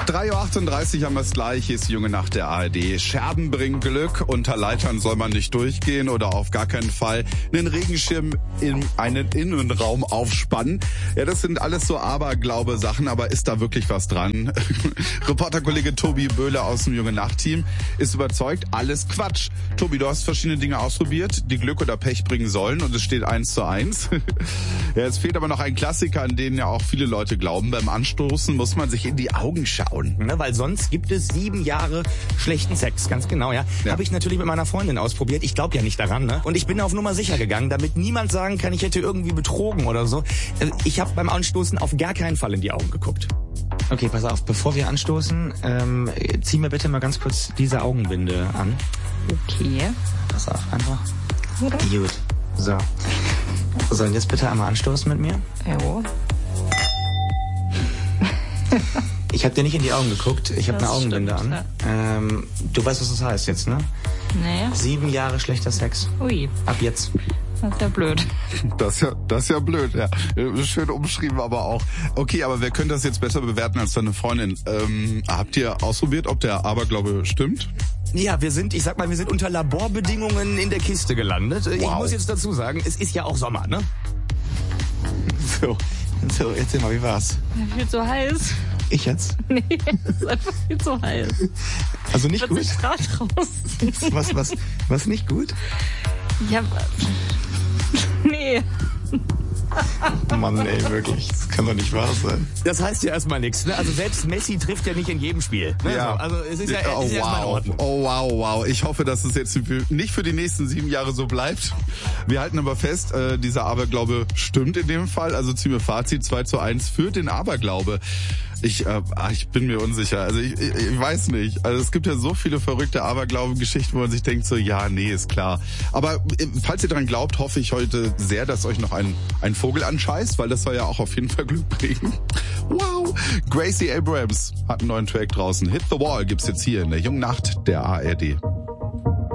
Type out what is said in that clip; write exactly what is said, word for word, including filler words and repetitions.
drei Uhr achtunddreißig haben wir es gleich, hier ist die junge Nacht der A R D. Scherben bringen Glück, unter Leitern soll man nicht durchgehen oder auf gar keinen Fall einen Regenschirm in einen Innenraum aufspannen. Ja, das sind alles so Aberglaube-Sachen, aber ist da wirklich was dran? Reporterkollege Tobi Böhler aus dem junge Nacht-Team ist überzeugt, alles Quatsch. Tobi, du hast verschiedene Dinge ausprobiert, die Glück oder Pech bringen sollen und es steht eins zu eins. Ja, es fehlt aber noch ein Klassiker, an den ja auch viele Leute glauben. Beim Anstoßen muss man sich in die Augen schauen. Ne, weil sonst gibt es sieben Jahre schlechten Sex, ganz genau, ja. ja. Habe ich natürlich mit meiner Freundin ausprobiert. Ich glaube ja nicht daran, ne? Und ich bin auf Nummer sicher gegangen, damit niemand sagen kann, ich hätte irgendwie betrogen oder so. Ich habe beim Anstoßen auf gar keinen Fall in die Augen geguckt. Okay, pass auf, bevor wir anstoßen, ähm, zieh mir bitte mal ganz kurz diese Augenbinde an. Okay. Pass auf, einfach. Oder? Gut. So. So, und jetzt bitte einmal anstoßen mit mir. Jo. Ich habe dir nicht in die Augen geguckt, ich habe eine Augenbinde stimmt, an. Ja. Ähm, du weißt, was das heißt jetzt, ne? Nee. Sieben Jahre schlechter Sex. Ui. Ab jetzt. Das ist ja blöd. Das ist ja, das ist ja blöd, ja. Schön umschrieben, aber auch. Okay, aber wer könnte das jetzt besser bewerten als deine Freundin? Ähm, habt ihr ausprobiert, ob der Aberglaube stimmt? Ja, wir sind, ich sag mal, wir sind unter Laborbedingungen in der Kiste gelandet. Wow. Ich muss jetzt dazu sagen, es ist ja auch Sommer, ne? So, so, erzähl mal, wie war's? Ja, viel zu heiß. Ich jetzt? Nee, es ist einfach viel zu heiß. Also nicht gut? vierzig Grad draußen. Was, was, was nicht gut? Ja, nee. Mann, ey, wirklich. Das kann doch nicht wahr sein. Das heißt ja erstmal nichts, ne? Also selbst Messi trifft ja nicht in jedem Spiel. Ne? Ja. So, also es ist ja, es oh, ist ja erstmal in wow. Ordnung. Oh wow, wow. Ich hoffe, dass es jetzt nicht für die nächsten sieben Jahre so bleibt. Wir halten aber fest, äh, dieser Aberglaube stimmt in dem Fall. Also ziehen wir Fazit, zwei zu eins für den Aberglaube. Ich, äh, ich bin mir unsicher. Also ich, ich, ich weiß nicht. Also es gibt ja so viele verrückte Aberglauben-Geschichten, wo man sich denkt so, ja, nee, ist klar. Aber äh, falls ihr dran glaubt, hoffe ich heute sehr, dass euch noch ein, ein Vogel anscheißt, weil das soll ja auch auf jeden Fall Glück bringen. Wow! Gracie Abrams hat einen neuen Track draußen. Hit the Wall gibt's jetzt hier in der jungen Nacht der A R D.